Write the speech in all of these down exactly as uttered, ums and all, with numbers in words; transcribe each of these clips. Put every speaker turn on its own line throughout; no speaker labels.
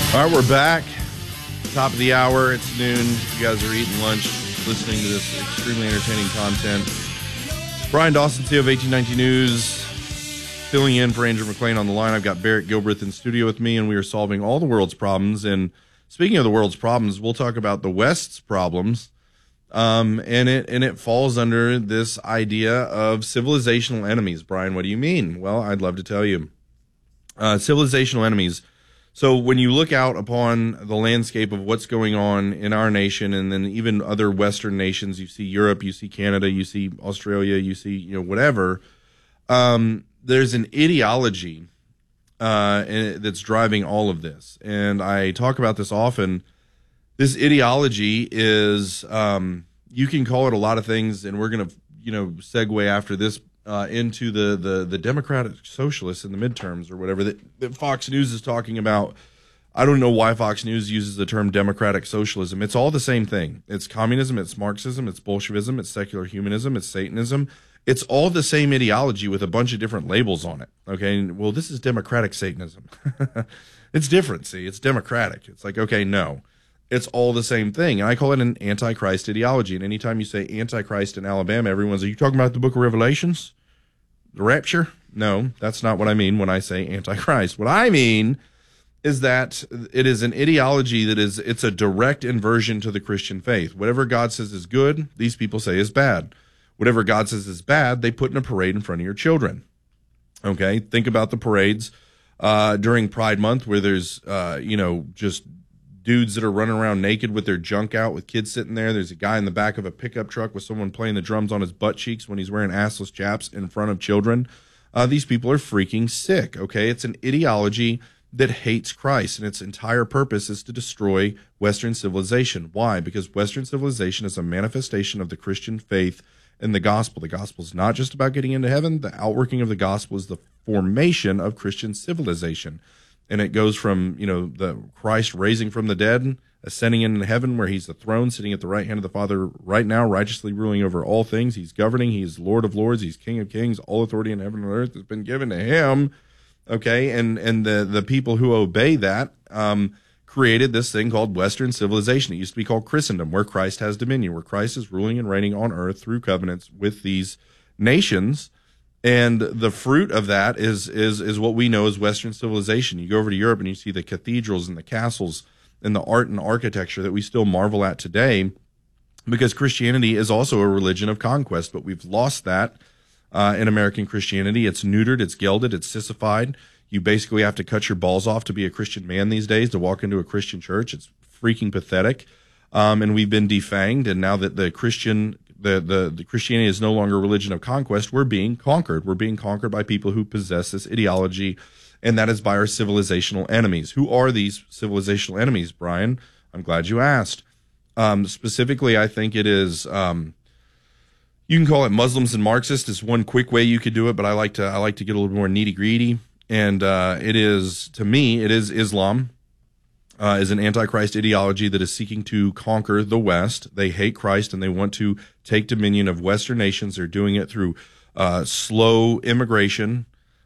All right, we're back. Top of the hour. It's noon. You guys are eating lunch, listening to this extremely entertaining content. Brian Dawson, C E O of eighteen ninety News, filling in for Andrew McLean on the line. I've got Barrett Gilbreth in studio with me, and we are solving all the world's problems. And speaking of the world's problems, we'll talk about the West's problems. Um, and it and it falls under this idea of civilizational enemies. Brian, what do you mean? Well, I'd love to tell you. Uh, civilizational enemies. So when you look out upon the landscape of what's going on in our nation and then even other Western nations, you see Europe, you see Canada, you see Australia, you see, you know, whatever, um, there's an ideology uh, that's driving all of this. And I talk about this often. This ideology is, um, you can call it a lot of things, and we're going to, you know, segue after this Uh, into the, the, the Democratic Socialists in the midterms or whatever that, that Fox News is talking about. I don't know why Fox News uses the term Democratic Socialism. It's all the same thing. It's communism, it's Marxism, it's Bolshevism, it's secular humanism, it's Satanism. It's all the same ideology with a bunch of different labels on it. Okay, well, this is Democratic Satanism. It's different, see? It's democratic. It's like, okay, no. It's all the same thing. And I call it an Antichrist ideology. And anytime you say Antichrist in Alabama, everyone's, are you talking about the book of Revelations? The rapture? No, that's not what I mean when I say Antichrist. What I mean is that it is an ideology that is, it's a direct inversion to the Christian faith. Whatever God says is good, these people say is bad. Whatever God says is bad, they put in a parade in front of your children. Okay, think about the parades uh, during Pride Month where there's, uh, you know, just dudes that are running around naked with their junk out with kids sitting there. There's a guy in the back of a pickup truck with someone playing the drums on his butt cheeks when he's wearing assless chaps in front of children. Uh, these people are freaking sick, okay? It's an ideology that hates Christ, and its entire purpose is to destroy Western civilization. Why? Because Western civilization is a manifestation of the Christian faith and the gospel. The gospel is not just about getting into heaven. The outworking of the gospel is the formation of Christian civilization. And it goes from, you know, the Christ raising from the dead, ascending into heaven where he's the throne, sitting at the right hand of the Father right now, righteously ruling over all things. He's governing. He's Lord of lords. He's King of kings. All authority in heaven and earth has been given to him. Okay. And, and the, the people who obey that, um, created this thing called Western civilization. It used to be called Christendom, where Christ has dominion, where Christ is ruling and reigning on earth through covenants with these nations. And the fruit of that is is is what we know as Western civilization. You go over to Europe and you see the cathedrals and the castles and the art and architecture that we still marvel at today, because Christianity is also a religion of conquest, but we've lost that uh, in American Christianity. It's neutered, it's gelded, it's sissified. You basically have to cut your balls off to be a Christian man these days, to walk into a Christian church. It's freaking pathetic. Um, and we've been defanged, and now that the Christian The, the, the Christianity is no longer a religion of conquest, we're being conquered. We're being conquered by people who possess this ideology, and that is by our civilizational enemies. Who are these civilizational enemies, Brian? I'm glad you asked. Um, specifically, I think it is, um, you can call it Muslims and Marxists is one quick way you could do it, but I like to, I like to get a little more nitty-gritty. And uh, it is, to me, it is Islam. Uh, is an antichrist ideology that is seeking to conquer the West. They hate Christ and they want to take dominion of Western nations. They're doing it through uh, slow immigration,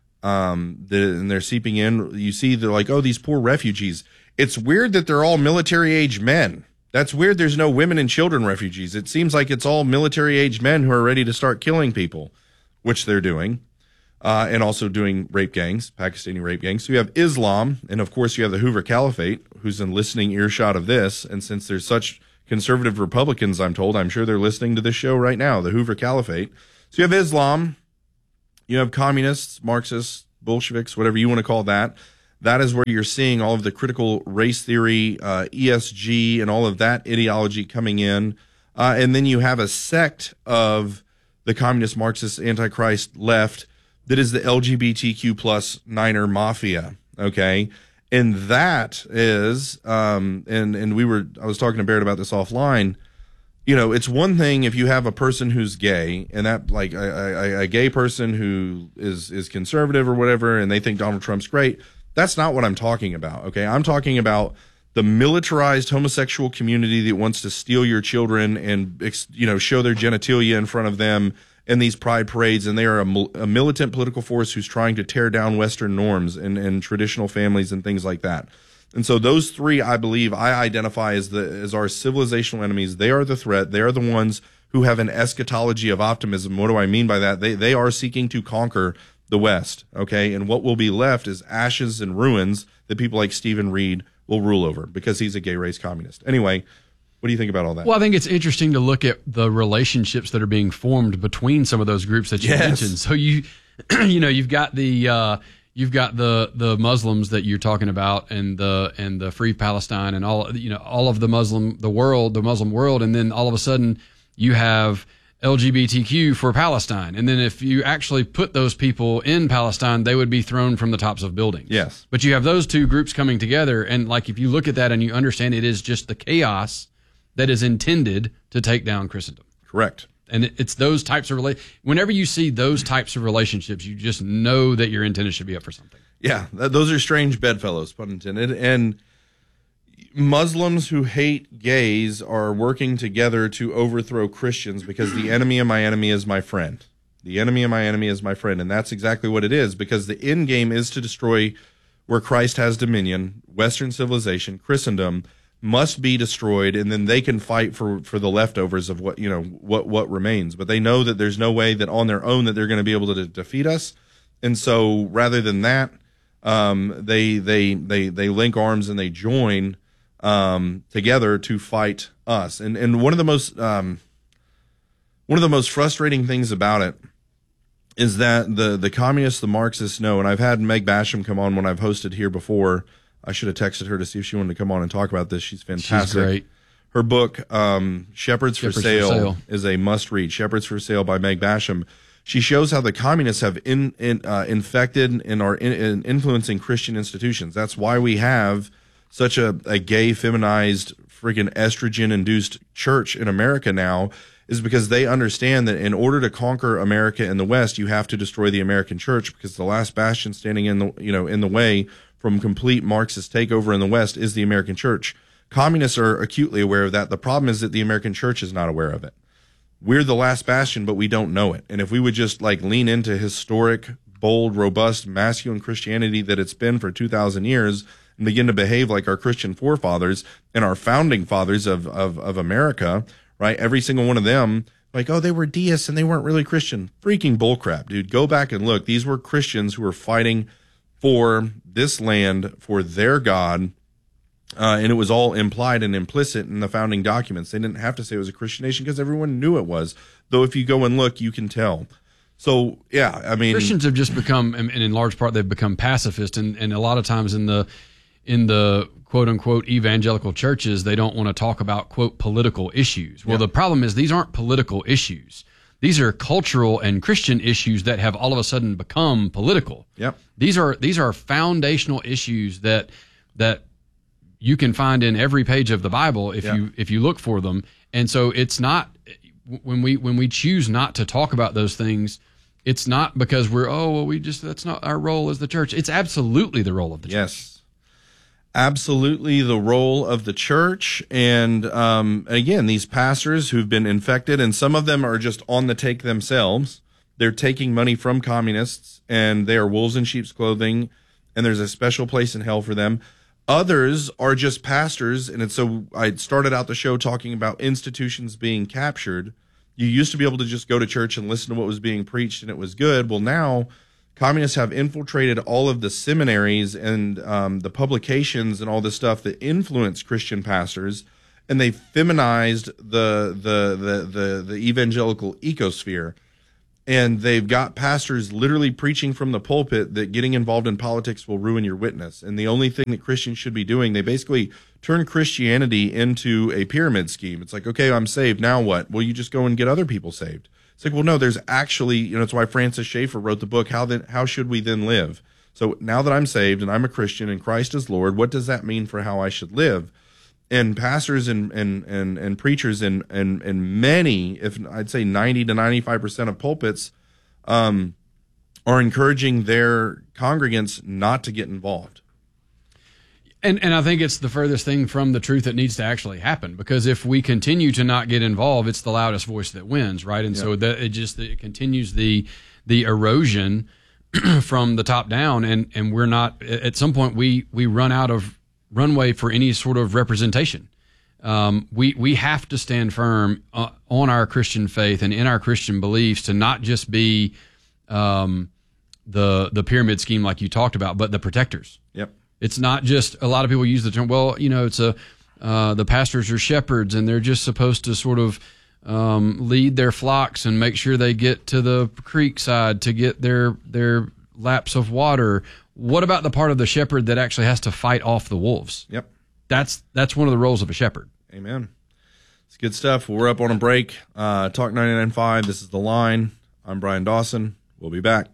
um, the, and they're seeping in. You see, they're like, oh, these poor refugees. It's weird that they're all military-age men. That's weird there's no women and children refugees. It seems like it's all military-age men who are ready to start killing people, which they're doing. Uh, and also doing rape gangs, Pakistani rape gangs. So you have Islam, and of course you have the Hoover Caliphate, who's in listening earshot of this. And since there's such conservative Republicans, I'm told, I'm sure they're listening to this show right now, the Hoover Caliphate. So you have Islam, you have communists, Marxists, Bolsheviks, whatever you want to call that. That is where you're seeing all of the critical race theory, uh, E S G, and all of that ideology coming in. Uh, and then you have a sect of the communist, Marxist, Antichrist left that is the L G B T Q plus Niner Mafia, okay? And that is, um, and, and we were, I was talking to Barrett about this offline, you know, it's one thing if you have a person who's gay, and that, like, a, a, a gay person who is, is conservative or whatever, and they think Donald Trump's great. That's not what I'm talking about, okay? I'm talking about the militarized homosexual community that wants to steal your children and, you know, show their genitalia in front of them in these pride parades, and they are a, a militant political force who's trying to tear down Western norms and, and traditional families and things like that. And so those three, I believe, I identify as the as our civilizational enemies. They are the threat. They are the ones who have an eschatology of optimism. What do I mean by that? They they are seeking to conquer the West, okay? And what will be left is ashes and ruins that people like Stephen Reed will rule over because he's a gay race communist. Anyway, what do you think about all that?
Well, I think it's interesting to look at the relationships that are being formed between some of those groups that you
Yes.
mentioned. So you, you know, you've got the uh, you've got the the Muslims that you're talking about, and the and the Free Palestine, and all you know, all of the Muslim the world, the Muslim world, and then all of a sudden you have L G B T Q for Palestine. And then if you actually put those people in Palestine, they would be thrown from the tops of buildings.
Yes.
But you have those two groups coming together. And like, if you look at that and you understand it is just the chaos that is intended to take down Christendom.
Correct.
And it- it's those types of rela- whenever you see those types of relationships, you just know that your antenna should be up for something.
Yeah, th- those are strange bedfellows, pun intended. And Muslims who hate gays are working together to overthrow Christians because the enemy of my enemy is my friend. The enemy of my enemy is my friend. And that's exactly what it is, because the end game is to destroy where Christ has dominion. Western civilization, Christendom, must be destroyed, and then they can fight for, for the leftovers of what, you know, what, what remains. But they know that there's no way that on their own that they're going to be able to de- defeat us. And so rather than that, um, they, they, they, they link arms and they join Um, together to fight us. And and one of the most um, one of the most frustrating things about it is that the the communists, the Marxists know, and I've had Meg Basham come on when I've hosted here before. I should have texted her to see if she wanted to come on and talk about this. She's fantastic.
She's great.
Her book, um, Shepherds, for,
Shepherds for
Sale,
Sale.
is a must-read. Shepherds for Sale by Meg Basham. She shows how the communists have in, in, uh, infected and are in, in influencing Christian institutions. That's why we have such a, a gay, feminized, freaking estrogen-induced church in America now, is because they understand that in order to conquer America in the West, you have to destroy the American church, because the last bastion standing in the, you know, in the way from complete Marxist takeover in the West is the American church. Communists are acutely aware of that. The problem is that the American church is not aware of it. We're the last bastion, but we don't know it. And if we would just like lean into historic, bold, robust, masculine Christianity that it's been for two thousand years, and begin to behave like our Christian forefathers and our founding fathers of, of, of America, right? Every single one of them, like, oh, they were deists and they weren't really Christian. Freaking bullcrap, dude. Go back and look. These were Christians who were fighting for this land, for their God, uh, and it was all implied and implicit in the founding documents. They didn't have to say it was a Christian nation because everyone knew it was. Though if you go and look, you can tell. So, yeah, I mean...
Christians have just become, and in large part, they've become pacifist, and, and a lot of times in the in the quote-unquote evangelical churches, they don't want to talk about, quote, political issues. Well,
Yeah.
the problem is these aren't political issues. These are cultural and Christian issues that have all of a sudden become political.
Yep.
These are these are foundational issues that that you can find in every page of the Bible if
Yeah.
you if you look for them. And so it's not when we when we choose not to talk about those things, it's not because we're oh well we just that's not our role as the church. It's absolutely the role of the church.
Yes. Absolutely the role of the church. And um, again, these pastors who've been infected, and some of them are just on the take themselves. They're taking money from communists, and they are wolves in sheep's clothing, and there's a special place in hell for them. Others are just pastors, and it's so I started out the show talking about institutions being captured. You used to be able to just go to church and listen to what was being preached, and it was good. Well, now communists have infiltrated all of the seminaries and um, the publications and all this stuff that influence Christian pastors, and they feminized the the the the, the evangelical ecosphere. And they've got pastors literally preaching from the pulpit that getting involved in politics will ruin your witness. And the only thing that Christians should be doing, they basically turn Christianity into a pyramid scheme. It's like, okay, I'm saved. Now what? Well, you just go and get other people saved. It's like, well, no, there's actually, you know, it's why Francis Schaeffer wrote the book, How Then, How Should We Then Live? So now that I'm saved and I'm a Christian and Christ is Lord, what does that mean for how I should live? And pastors and and and, and preachers and, and and many, if I'd say ninety to ninety-five percent of pulpits, um, are encouraging their congregants not to get involved.
And and I think it's the furthest thing from the truth that needs to actually happen, because if we continue to not get involved, it's the loudest voice that wins, right? And
Yeah.
so that it just it continues the the erosion from the top down, and and we're not at some point we we run out of runway for any sort of representation. Um, we we have to stand firm uh, on our Christian faith and in our Christian beliefs to not just be um, the the pyramid scheme like you talked about, but the protectors.
Yep.
It's not just, a lot of people use the term, well, you know, it's a uh, the pastors are shepherds and they're just supposed to sort of um, lead their flocks and make sure they get to the creek side to get their their laps of water. What about the part of the shepherd that actually has to fight off the wolves?
Yep.
That's that's one of the roles of a shepherd.
Amen. It's good stuff. We're up on a break. Uh, Talk ninety-nine point five. This is The Line. I'm Brian Dawson. We'll be back.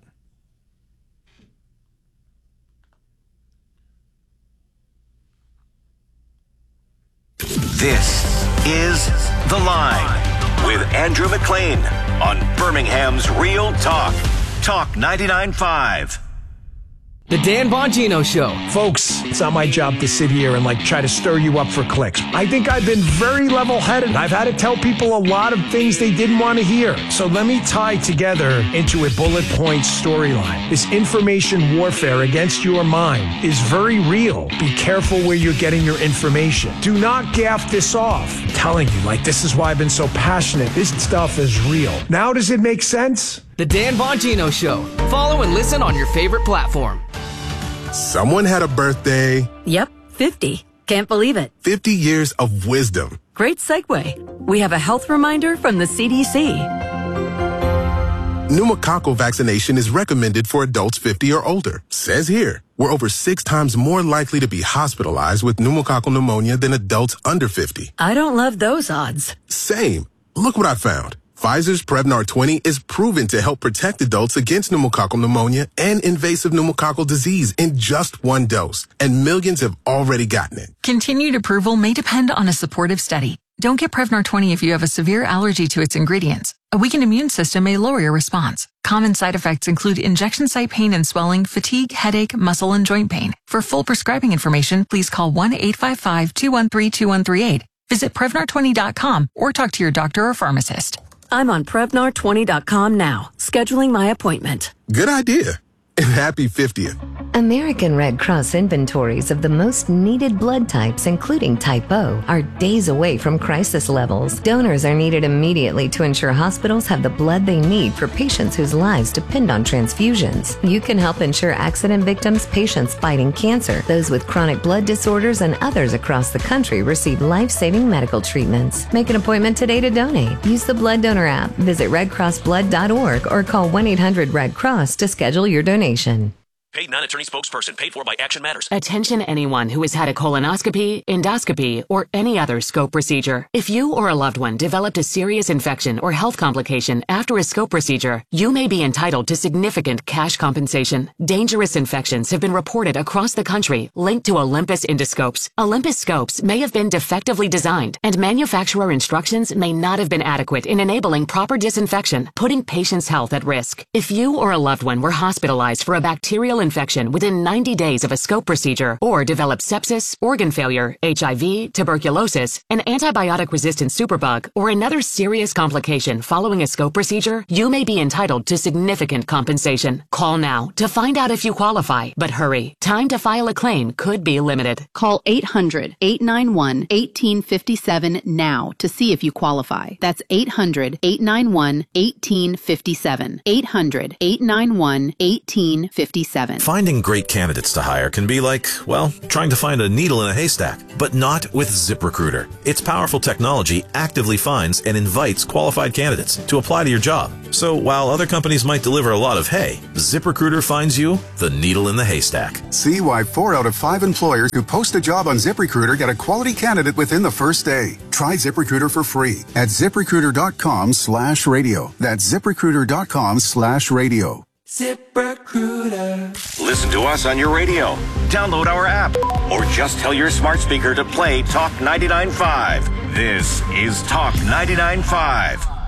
This is The Line with Andrew McLean on Birmingham's Real Talk. Talk ninety-nine point five.
The Dan Bongino Show.
Folks, it's not my job to sit here and like try to stir you up for clicks. I think I've been very level-headed. I've had to tell people a lot of things they didn't want to hear. So let me tie together into a bullet point storyline. This information warfare against your mind is very real. Be careful where you're getting your information. Do not gaff this off. I'm telling you, like, this is why I've been so passionate. This stuff is real. Now does it make sense?
The Dan Bongino Show. Follow and listen on your favorite platform.
Someone had a birthday.
Yep, fifty. Can't believe it.
fifty years of wisdom.
Great segue. We have a health reminder from the C D C.
Pneumococcal vaccination is recommended for adults fifty or older. Says here, we're over six times more likely to be hospitalized with pneumococcal pneumonia than adults under fifty.
I don't love those odds.
Same. Look what I found. Pfizer's Prevnar twenty is proven to help protect adults against pneumococcal pneumonia and invasive pneumococcal disease in just one dose, and millions have already gotten it.
Continued approval may depend on a supportive study. Don't get Prevnar twenty if you have a severe allergy to its ingredients. A weakened immune system may lower your response. Common side effects include injection site pain and swelling, fatigue, headache, muscle, and joint pain. For full prescribing information, please call one eight five five, two one three, two one three eight. Visit Prevnar twenty dot com or talk to your doctor or pharmacist.
I'm on Prevnar twenty dot com now, scheduling my appointment.
Good idea. And happy fiftieth.
American Red Cross inventories of the most needed blood types, including type O, are days away from crisis levels. Donors are needed immediately to ensure hospitals have the blood they need for patients whose lives depend on transfusions. You can help ensure accident victims, patients fighting cancer, those with chronic blood disorders, and others across the country receive life-saving medical treatments. Make an appointment today to donate. Use the Blood Donor app, visit red cross blood dot org, or call one eight hundred red cross to schedule your donation.
Paid non-attorney spokesperson paid for by Action Matters.
Attention anyone who has had a colonoscopy, endoscopy, or any other scope procedure. If you or a loved one developed a serious infection or health complication after a scope procedure, you may be entitled to significant cash compensation. Dangerous infections have been reported across the country linked to Olympus endoscopes. Olympus scopes may have been defectively designed, and manufacturer instructions may not have been adequate in enabling proper disinfection, putting patients' health at risk. If you or a loved one were hospitalized for a bacterial infection within ninety days of a scope procedure, or develop sepsis, organ failure, H I V, tuberculosis, an antibiotic-resistant superbug, or another serious complication following a scope procedure, you may be entitled to significant compensation. Call now to find out if you qualify, but hurry. Time to file a claim could be limited.
Call eight hundred, eight nine one, one eight five seven now to see if you qualify. That's eight hundred, eight nine one, one eight five seven. eight hundred, eight nine one, one eight five seven.
Finding great candidates to hire can be like, well, trying to find a needle in a haystack, but not with ZipRecruiter. Its powerful technology actively finds and invites qualified candidates to apply to your job. So while other companies might deliver a lot of hay, ZipRecruiter finds you the needle in the haystack.
See why four out of five employers who post a job on ZipRecruiter get a quality candidate within the first day. Try ZipRecruiter for free at ZipRecruiter.com slash radio. That's ZipRecruiter.com slash radio.
ZipRecruiter. Listen to us on your radio. Download our app. Or just tell your smart speaker to play Talk ninety-nine point five. This is Talk ninety-nine point five.